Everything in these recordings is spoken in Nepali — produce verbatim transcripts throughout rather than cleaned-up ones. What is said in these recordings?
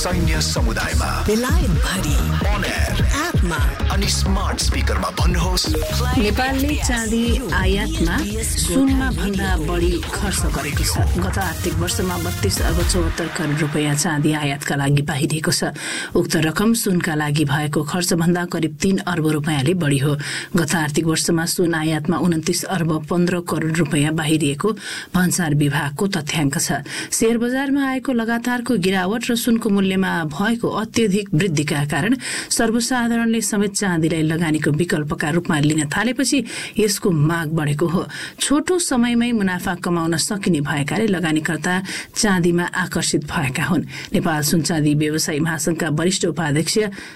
सैन्य समुदायमा बेलायत भरि अन एयर एपमा अनि स्मार्ट स्पिकरमा भन्नुहोस् नेपालले चाँदी आयातमा सुनमा भन्दा बढी खर्च गरेको छ। गत आर्थिक वर्षमा बत्तीस अर्ब चौहत्तर करोड रुपियाँ चाँदी आयातका लागि बाहिरिएको छ। उक्त रकम सुनका लागि भएको खर्च भन्दा करिब तीन अर्ब रुपियाँले बढी हो। गत आर्थिक वर्षमा सुन आयातमा उन्तिस अर्ब पन्ध्र करोड रुपियाँ बाहिरिएको भन्सार विभागको तथ्याङ्क छ। शेयर बजारमा आएको लगातारको गिरावट र सुनको मूल्यमा भएको अत्यधिक वृद्धिका कारण सर्वसाधारणले समेत चाँदीलाई लगानीको विकल्पका रूपमा लिन थालेपछि यसको माग बढेको हो। छोटो समयमै मुनाफा कमाउन सकिने भएकाले लगानीकर्ता चाँदीमा आकर्षित भएका हुन्। नेपाल सुन चाँदी व्यवसायी महासंघका वरिष्ठ उपाध्यक्ष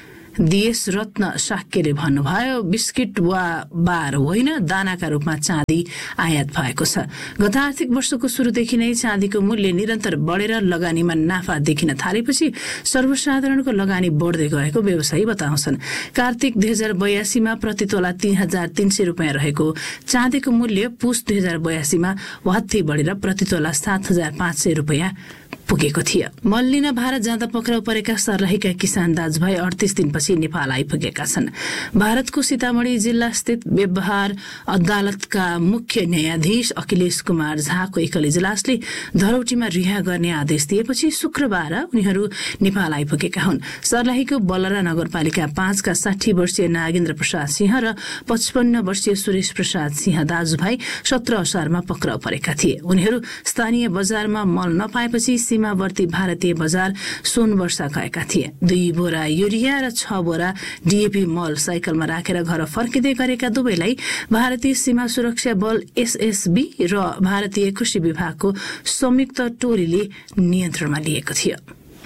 दिएस रत्न शाक्यले भन्नुभयो, बिस्किट वा बार होइन, दानाका रूपमा चाँदी आयात भएको छ। गत आर्थिक वर्षको सुरुदेखि नै चाँदीको मूल्य निरन्तर बढेर लगानीमा नाफा देखिन थालेपछि सर्वसाधारणको लगानी बढ्दै गएको व्यवसायी बताउँछन्। कार्तिक दुई हजार बयासीमा प्रति तोला तीन हजार तीन सय रुपियाँ रहेको चाँदीको मूल्य पुस दुई हजार बयासीमा वात्तै बढेर प्रति तोला सात हजार पाँच सय रुपियाँ पुगेको थियो। मल लिन भारत जाँदा पक्राउ परेका सर्लाहीका किसान दाजुभाइ अडतीस दिनपछि नेपाल आइपुगेका छन्। भारतको सीतामढ़ी जिल्ला स्थित व्यवहार अदालतका मुख्य न्यायाधीश अखिलेश कुमार झाको एकल इजलासले धरौटीमा रिहा गर्ने आदेश दिएपछि शुक्रबार उनीहरू नेपाल आइपुगेका हुन्। सर्लाहीको बलरा नगरपालिका पाँचका साठी वर्षीय नागेन्द्र प्रसाद सिंह र पचपन्न वर्षीय सुरेश प्रसाद सिंह दाजुभाइ सत्र असारमा पक्राउ परेका थिए। उनीहरू स्थानीय बजारमा मल नपाएपछि सीमावर्ती भारतीय बजार सोनवर्षा गएका थिए। दुई बोरा युरिया र छ बोरा डीएपी मल साइकलमा राखेर घर फर्किँदै गरेका दुवैलाई भारतीय सीमा सुरक्षा बल एसएसबी र भारतीय कृषि विभागको संयुक्त टोलीले नियन्त्रणमा लिएको थियो।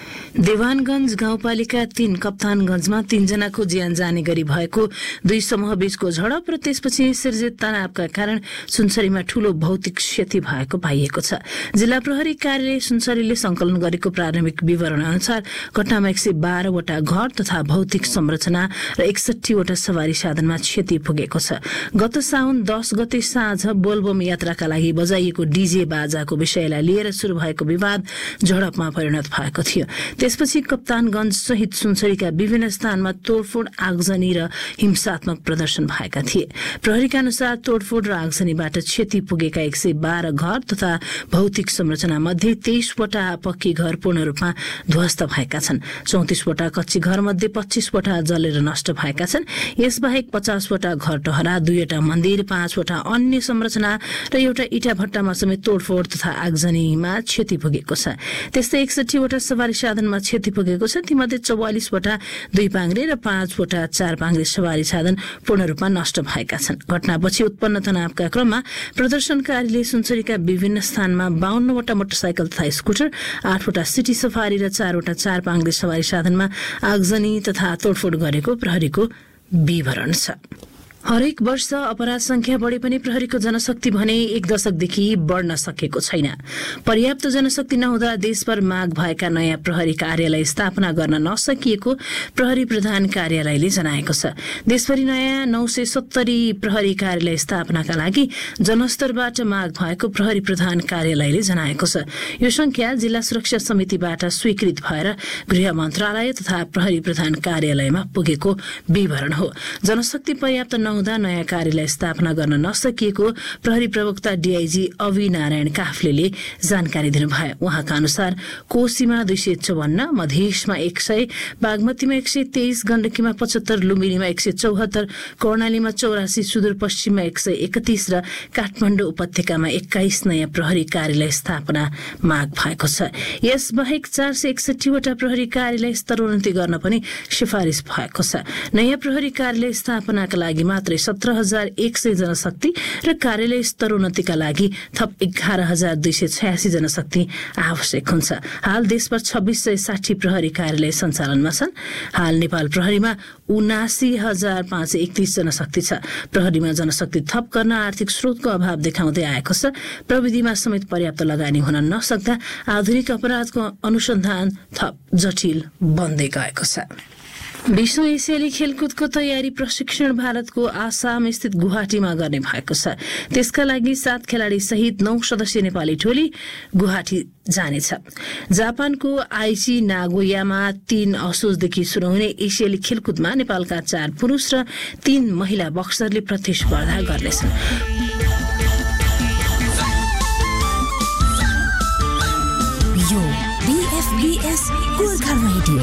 देवानगंज गाउँपालिका तीन कप्तानगंजमा तीनजनाको ज्यान जाने गरी भएको दुई समूह बीचको झडप र त्यसपछि सिर्जित तनावका कारण सुनसरीमा ठूलो भौतिक क्षति भएको पाइएको छ। जिल्ला प्रहरी कार्यालय सुनसरीले संकलन गरेको प्रारम्भिक विवरण अनुसार घटनामा एक सय बाह्रवटा घर तथा भौतिक संरचना र एकसठीवटा सवारी साधनमा क्षति पुगेको छ। गत साउन दस गते साँझ बोलबम यात्राका लागि बजाइएको डीजे बाजाको विषयलाई लिएर शुरू भएको विवाद झडपमा परिणत भएको थियो। त्यसपछि कप्तानगंज सहित सुनसरीका विभिन्न स्थानमा तोडफोड, आगजनी र हिंसात्मक प्रदर्शन भएका थिए। प्रहरीका अनुसार तोडफोड र आगजनीबाट क्षति पुगेका एक सय बाह्र घर तथा भौतिक संरचना मध्ये तेइसवटा पक्की घर पूर्ण रूपमा ध्वस्त भएका छन्। चौतिसवटा कच्ची घर मध्ये पच्चीसवटा जलेर नष्ट भएका छन्। यसबाहेक पचासवटा घर टहरा, दुईवटा मन्दिर, पाँचवटा अन्य संरचना र एउटा इटा भट्टामा समेत तोडफोड तथा आगजनीमा क्षति पुगेको छ। त्यस्तै एकसठीवटा सवारी साधन क्षति पुगेको छ। तीमध्ये चौवालिसवटा दुई पाङ्ग्रे र पाँचवटा चार पाङ्ग्रे सवारी साधन पूर्ण रूपमा नष्ट भएका छन्। घटनापछि उत्पन्न तनावका क्रममा प्रदर्शनकारीले सुनसरीका विभिन्न स्थानमा बाहन्नवटा मोटरसाइकल तथा स्कुटर, आठवटा सिटी सफारी र चारवटा चार पाङ्ग्रे सवारी साधनमा आगजनी तथा तोडफोड गरेको प्रहरीको विवरण छ। हरेक वर्ष अपराध संख्या बढे पनि प्रहरीको जनशक्ति भने एक दशकदेखि बढ्न सकेको छैन। पर्याप्त जनशक्ति नहुँदा देशभर माग भएका नयाँ प्रहरी कार्यालय स्थापना गर्न नसकिएको प्रहरी प्रधान कार्यालयले जनाएको छ। देशभरि नयाँ नौ सय सत्तरी प्रहरी कार्यालय स्थापनाका लागि जनस्तरबाट माग भएको प्रहरी प्रधान कार्यालयले जनाएको छ। यो संख्या जिल्ला सुरक्षा समितिबाट स्वीकृत भएर गृह मन्त्रालय तथा प्रहरी प्रधान कार्यालयमा पुगेको विवरण हो। जनशक्ति पर्याप्त नहुँदा नयाँ कार्यालय स्थापना गर्न नसकिएको प्रहरी प्रवक्ता डीआईजी अवि नारायण काफ्लेले जानकारी दिनुभयो। उहाँका अनुसार कोशीमा दुई सय चौवन्न, मधेसमा एक सय, बागमतीमा एक सय तेइस, गण्डकीमा पचहत्तर, लुम्बिनीमा एक सय चौहत्तर, कर्णालीमा चौरासी, सुदूरपश्चिममा एक सय एकतिस र काठमाडौँ उपत्यकामा एक्काइस नयाँ प्रहरी कार्यालय स्थापना माग भएको छ। यसबाहेक चार सय एकसठीवटा प्रहरी कार्यालय स्तरोन्नति गर्न पनि सिफारिस भएको छ। नयाँ प्रहरी कार्यालय स्थापनाका लागि मात्रै सत्र हजार एक सय जनशक्ति र कार्यालय स्तरोन्नतिका लागि थप एघार हजार दुई सय छयासी जनशक्ति आवश्यक हुन्छ। हाल देशभर छब्बीस सय साठी प्रहरी कार्यालय सञ्चालनमा छन्। हाल नेपाल प्रहरीमा उनासी हजार पाँच सय एकतिस जनशक्ति छ। प्रहरीमा जनशक्ति थप गर्न आर्थिक स्रोतको अभाव देखाउँदै आएको छ। प्रविधिमा समेत पर्याप्त लगानी हुन नसक्दा आधुनिक अपराधको अनुसन्धान थप जटिल बन्दै गएको छ। विश्व एसियाली खेलकुदको तयारी प्रशिक्षण भारतको आसाम स्थित गुवाहाटीमा गर्ने भएको छ। त्यसका लागि सात खेलाडी सहित नौ सदस्यीय नेपाली टोली गुवाहाटी जानेछ। जापानको आइची नागोयामा तीन असोजदेखि शुरू हुने एसियाली खेलकुदमा नेपालका चार पुरुष र तीन महिला बक्सरले प्रतिस्पर्धा गर्नेछन्। यो बीएफबीएस गोर्खा रेडियो